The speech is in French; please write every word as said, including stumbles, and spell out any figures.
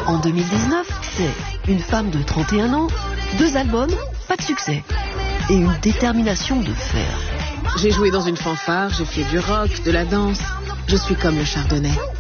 En deux mille dix-neuf, c'est une femme de trente et un ans, deux albums, pas de succès. Et une détermination de fer. J'ai joué dans une fanfare, j'ai fait du rock, de la danse. Je suis comme le Chardonnay.